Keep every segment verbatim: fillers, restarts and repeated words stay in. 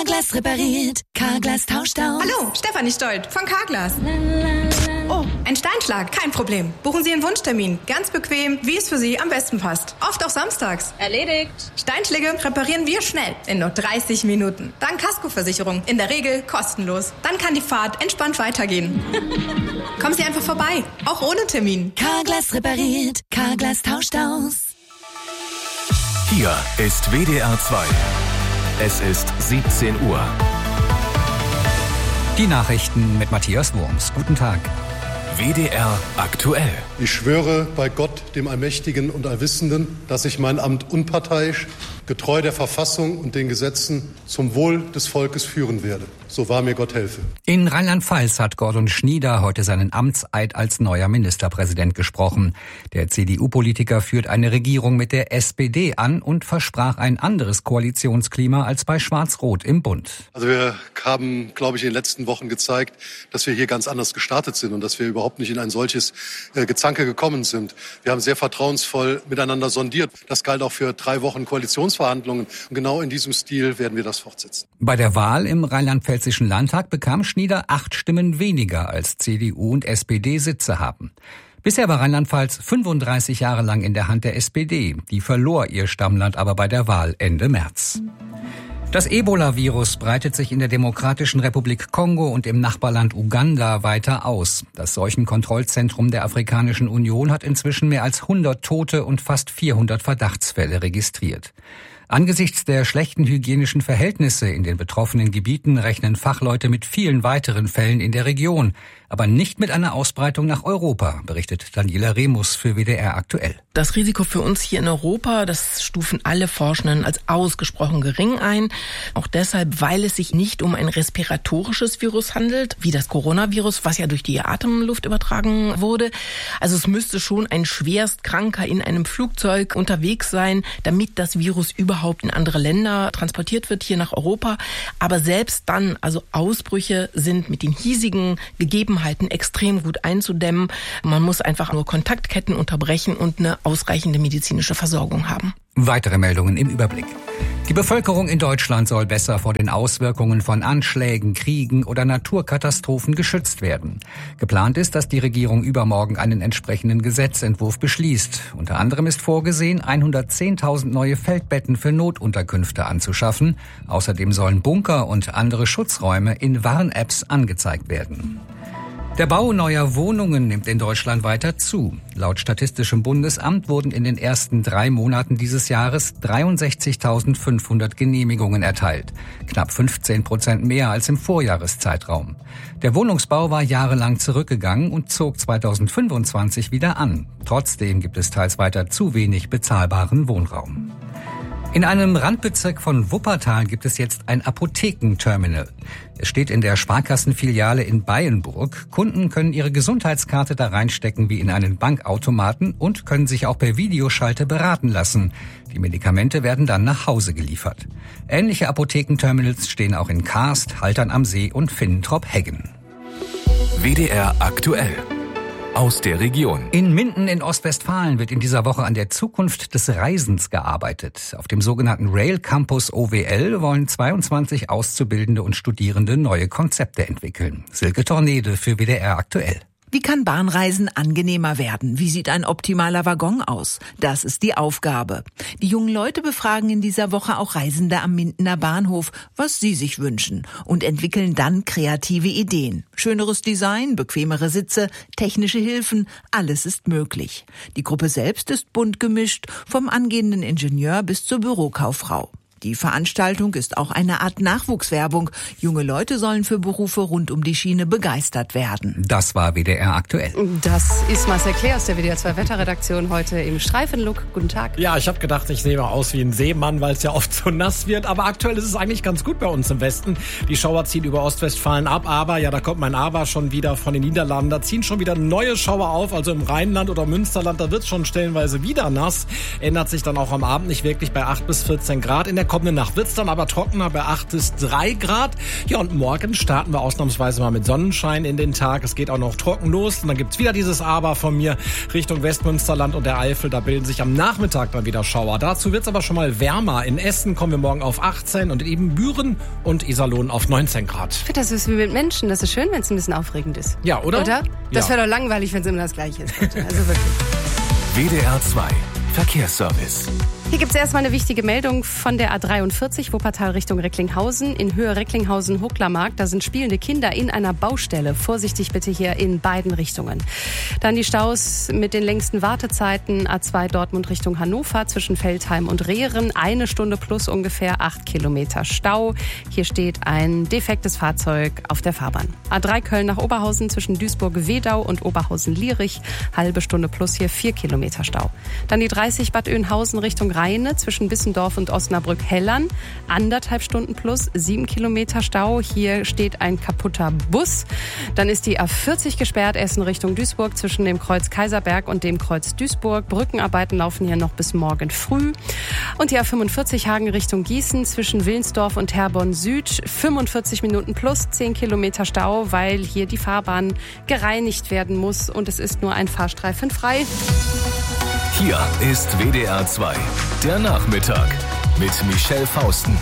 Carglass repariert, Carglass tauscht aus. Hallo, Stefanie Stolt von Carglass. Oh, ein Steinschlag, kein Problem. Buchen Sie Ihren Wunschtermin. Ganz bequem, wie es für Sie am besten passt. Oft auch samstags. Erledigt. Steinschläge reparieren wir schnell, in nur dreißig Minuten. Dann Kaskoversicherung, in der Regel kostenlos. Dann kann die Fahrt entspannt weitergehen. Kommen Sie einfach vorbei, auch ohne Termin. Carglass repariert, Carglass tauscht aus. Hier ist W D R zwei. Es ist siebzehn Uhr. Die Nachrichten mit Matthias Wurms. Guten Tag. W D R aktuell. Ich schwöre bei Gott, dem Allmächtigen und Allwissenden, dass ich mein Amt unparteiisch, getreu der Verfassung und den Gesetzen zum Wohl des Volkes führen werde. So wahr mir Gott helfe. In Rheinland-Pfalz hat Gordon Schnieder heute seinen Amtseid als neuer Ministerpräsident gesprochen. Der C D U-Politiker führt eine Regierung mit der S P D an und versprach ein anderes Koalitionsklima als bei Schwarz-Rot im Bund. Also wir haben, glaube ich, in den letzten Wochen gezeigt, dass wir hier ganz anders gestartet sind und dass wir überhaupt nicht in ein solches äh, Gezanke gekommen sind. Wir haben sehr vertrauensvoll miteinander sondiert. Das galt auch für drei Wochen Koalitionsverhandlungen. Und genau in diesem Stil werden wir das fortsetzen. Bei der Wahl im Rheinland-Pfälzischen Landtag bekam Schnieder acht Stimmen weniger, als C D U und S P D Sitze haben. Bisher war Rheinland-Pfalz fünfunddreißig Jahre lang in der Hand der S P D. Die verlor ihr Stammland aber bei der Wahl Ende März. Das Ebola-Virus breitet sich in der Demokratischen Republik Kongo und im Nachbarland Uganda weiter aus. Das Seuchenkontrollzentrum der Afrikanischen Union hat inzwischen mehr als hundert Tote und fast vierhundert Verdachtsfälle registriert. Angesichts der schlechten hygienischen Verhältnisse in den betroffenen Gebieten rechnen Fachleute mit vielen weiteren Fällen in der Region, aber nicht mit einer Ausbreitung nach Europa, berichtet Daniela Remus für W D R aktuell. Das Risiko für uns hier in Europa, das stufen alle Forschenden als ausgesprochen gering ein. Auch deshalb, weil es sich nicht um ein respiratorisches Virus handelt, wie das Coronavirus, was ja durch die Atemluft übertragen wurde. Also es müsste schon ein Schwerstkranker in einem Flugzeug unterwegs sein, damit das Virus überhaupt in andere Länder transportiert wird, hier nach Europa. Aber selbst dann, also Ausbrüche sind mit den hiesigen Gegebenheiten extrem gut einzudämmen. Man muss einfach nur Kontaktketten unterbrechen und eine ausreichende medizinische Versorgung haben. Weitere Meldungen im Überblick. Die Bevölkerung in Deutschland soll besser vor den Auswirkungen von Anschlägen, Kriegen oder Naturkatastrophen geschützt werden. Geplant ist, dass die Regierung übermorgen einen entsprechenden Gesetzentwurf beschließt. Unter anderem ist vorgesehen, hundertzehntausend neue Feldbetten für Notunterkünfte anzuschaffen. Außerdem sollen Bunker und andere Schutzräume in Warn-Apps angezeigt werden. Der Bau neuer Wohnungen nimmt in Deutschland weiter zu. Laut Statistischem Bundesamt wurden in den ersten drei Monaten dieses Jahres dreiundsechzigtausendfünfhundert Genehmigungen erteilt. Knapp fünfzehn Prozent mehr als im Vorjahreszeitraum. Der Wohnungsbau war jahrelang zurückgegangen und zog zweitausendfünfundzwanzig wieder an. Trotzdem gibt es teils weiter zu wenig bezahlbaren Wohnraum. In einem Randbezirk von Wuppertal gibt es jetzt ein Apothekenterminal. Es steht in der Sparkassenfiliale in Beyenburg. Kunden können ihre Gesundheitskarte da reinstecken wie in einen Bankautomaten und können sich auch per Videoschalte beraten lassen. Die Medikamente werden dann nach Hause geliefert. Ähnliche Apothekenterminals stehen auch in Karst, Haltern am See und Finnentrop-Heggen. W D R aktuell. Aus der Region. In Minden in Ostwestfalen wird in dieser Woche an der Zukunft des Reisens gearbeitet. Auf dem sogenannten Rail Campus O W L wollen zweiundzwanzig Auszubildende und Studierende neue Konzepte entwickeln. Silke Tornede für W D R aktuell. Wie kann Bahnreisen angenehmer werden? Wie sieht ein optimaler Waggon aus? Das ist die Aufgabe. Die jungen Leute befragen in dieser Woche auch Reisende am Mindener Bahnhof, was sie sich wünschen, und entwickeln dann kreative Ideen. Schöneres Design, bequemere Sitze, technische Hilfen, alles ist möglich. Die Gruppe selbst ist bunt gemischt, vom angehenden Ingenieur bis zur Bürokauffrau. Die Veranstaltung ist auch eine Art Nachwuchswerbung. Junge Leute sollen für Berufe rund um die Schiene begeistert werden. Das war W D R aktuell. Das ist Marcel Klee aus der W D R zwei Wetterredaktion heute im Streifenlook. Guten Tag. Ja, ich habe gedacht, ich sehe mal aus wie ein Seemann, weil es ja oft so nass wird. Aber aktuell ist es eigentlich ganz gut bei uns im Westen. Die Schauer ziehen über Ostwestfalen ab. Aber, ja, da kommt mein Aber schon wieder von den Niederlanden. Da ziehen schon wieder neue Schauer auf. Also im Rheinland oder Münsterland, da wird es schon stellenweise wieder nass. Ändert sich dann auch am Abend nicht wirklich bei acht bis vierzehn Grad. In der kommende Nacht wird's dann aber trockener bei acht bis drei Grad. Ja, und morgen starten wir ausnahmsweise mal mit Sonnenschein in den Tag. Es geht auch noch trocken los. Und dann gibt's wieder dieses Aber von mir Richtung Westmünsterland und der Eifel. Da bilden sich am Nachmittag dann wieder Schauer. Dazu wird's aber schon mal wärmer. In Essen kommen wir morgen auf achtzehn und in Ebenbüren und Iserlohn auf neunzehn Grad. Ich finde, das ist wie mit Menschen. Das ist schön, wenn es ein bisschen aufregend ist. Ja, oder? Oder? Das ja. wäre doch langweilig, wenn es immer das Gleiche ist. Also wirklich. W D R zwei Verkehrsservice. Hier gibt es erstmal eine wichtige Meldung von der A dreiundvierzig, Wuppertal Richtung Recklinghausen. In Höhe Recklinghausen-Hucklermark, da sind spielende Kinder in einer Baustelle. Vorsichtig bitte hier in beiden Richtungen. Dann die Staus mit den längsten Wartezeiten. A zwei Dortmund Richtung Hannover zwischen Veltheim und Rehren. Eine Stunde plus ungefähr acht Kilometer Stau. Hier steht ein defektes Fahrzeug auf der Fahrbahn. A drei Köln nach Oberhausen zwischen Duisburg-Wedau und Oberhausen-Lierich. Halbe Stunde plus hier vier Kilometer Stau. Dann die dreißig Bad Oeynhausen Richtung Rhein. Zwischen Bissendorf und Osnabrück-Hellern. Anderthalb Stunden plus, sieben Kilometer Stau. Hier steht ein kaputter Bus. Dann ist die A vierzig gesperrt, Essen Richtung Duisburg, zwischen dem Kreuz Kaiserberg und dem Kreuz Duisburg. Brückenarbeiten laufen hier noch bis morgen früh. Und die A fünfundvierzig Hagen Richtung Gießen, zwischen Willensdorf und Herborn Süd. fünfundvierzig Minuten plus, zehn Kilometer Stau, weil hier die Fahrbahn gereinigt werden muss. Und es ist nur ein Fahrstreifen frei. Hier ist W D R zwei, der Nachmittag mit Michelle Fausten.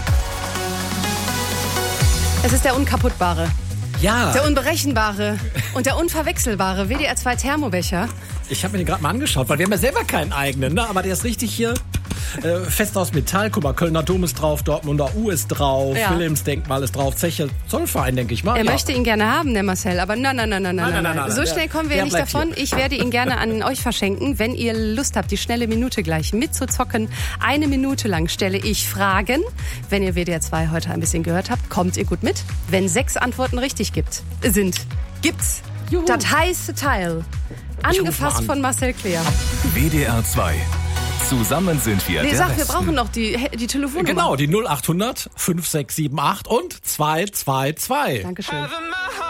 Es ist der Unkaputtbare, Ja. der Unberechenbare und der Unverwechselbare W D R zwei Thermobecher. Ich habe mir den gerade mal angeschaut, weil wir haben ja selber keinen eigenen, ne? Aber der ist richtig hier äh, fest aus Metall. Guck mal, Kölner Dom ist drauf, Dortmunder U ist drauf, Ja. Wilhelmsdenkmal ist drauf, Zeche Zollverein, denke ich mal. Er ja. möchte ihn gerne haben, der Marcel, aber nein, nein, nein, nein, nein, nein, nein, nein, So nein, schnell der- kommen wir der nicht bleibt davon. hier. Ich werde ihn gerne an euch verschenken, wenn ihr Lust habt, die schnelle Minute gleich mitzuzocken. Eine Minute lang stelle ich Fragen. Wenn ihr W D R zwei heute ein bisschen gehört habt, kommt ihr gut mit. Wenn sechs Antworten richtig gibt, sind, gibt's Juhu. das heiße Teil. ruf Angefasst mal an. von Marcel Kleer. W D R zwei. Zusammen sind wir Nee, der sag, wir Westen. brauchen noch die, die Telefonnummer. Genau, die null achthundert fünf sechs sieben acht und zwei zwei zwei. Dankeschön.